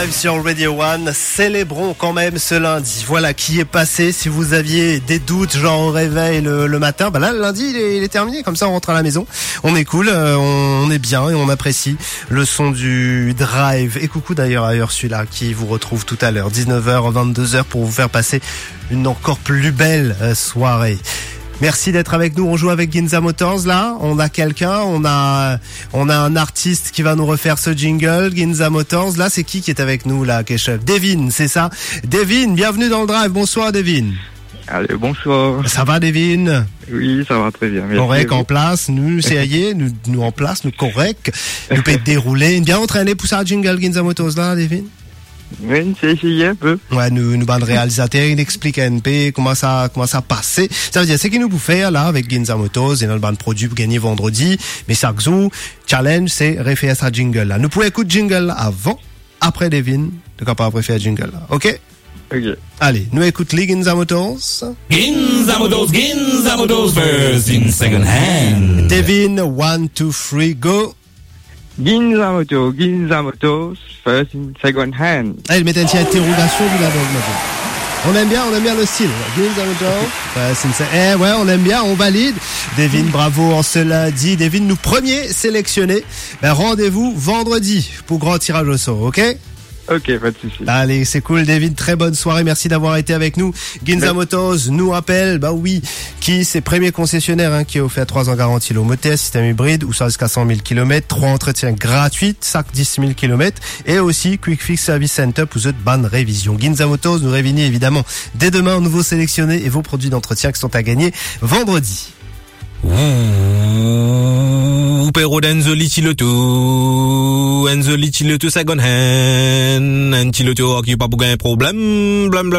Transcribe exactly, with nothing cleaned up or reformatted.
Drive sur Radio One. Célébrons quand même ce lundi. Voilà qui est passé. Si vous aviez des doutes, genre au réveil le, le matin, bah là, le lundi, il est, il est terminé. Comme ça, on rentre à la maison. On est cool, euh, on, on est bien et on apprécie le son du Drive. Et coucou d'ailleurs à Ursula qui vous retrouve tout à l'heure, dix-neuf heures, vingt-deux heures, pour vous faire passer une encore plus belle euh, soirée. Merci d'être avec nous. On joue avec Ginza Motors là. On a quelqu'un, on a, on a un artiste qui va nous refaire ce jingle. Ginza Motors. Là, c'est qui qui est avec nous là, Keshev? Devin, c'est ça? Devin, bienvenue dans le Drive. Bonsoir, Devin. Allez, bonsoir. Ça va, Devin? Oui, ça va très bien. Merci. Correct, en place. Nous, c'est aillé. Nous, nous en place, nous correct. Nous peut dérouler. Bien entraîné pour ça, jingle Ginza Motors là, Devin? Oui, c'est essayé un peu. Ouais, nous, nous, ban réalisateur, il explique un peu comment ça, comment ça passait. Ça veut dire, c'est qu'il nous vous fait, là, avec Ginza Motors, et dans le ban produit pour gagner vendredi. Mais ça, challenge, c'est refaire sa jingle, là. Nous pouvons écouter jingle, là, avant, après Devin, de quand pas préférer jingle, là. OK? Ok. Allez, nous écoutons les Ginza Motors. Ginza Motors, Ginza Motors, first in second hand. Devin, one, two, three, go. Ginza Motors, Ginza Motors, first in second hand. Ah, il met un petit interrogation du label, maintenant. On aime bien, on aime bien le style. Ginza Motors. Ouais, c'est une... Eh ouais, on aime bien, on valide. Devin, bravo en ce lundi. Devin, nous premier sélectionné. Ben, rendez-vous vendredi pour grand tirage au sort, ok? Ok, pas de souci. Allez, c'est cool, David. Très bonne soirée. Merci d'avoir été avec nous. Ginza Motors nous rappelle, bah oui, qui c'est premier concessionnaire, hein, qui a offert trois ans garantie au moteur, système hybride, ou ça jusqu'à cent mille kilomètres, trois entretiens gratuits, sac dix mille kilomètres, et aussi Quick Fix Service Center pour cette bonne révision. Ginza Motors nous réunit évidemment dès demain au nouveau sélectionné et vos produits d'entretien qui sont à gagner vendredi. Ouh, pero d'Enzo Litiloto, Enzo Litiloto second hand, Enzo Litiloto qui pas pour un problème, blam blam.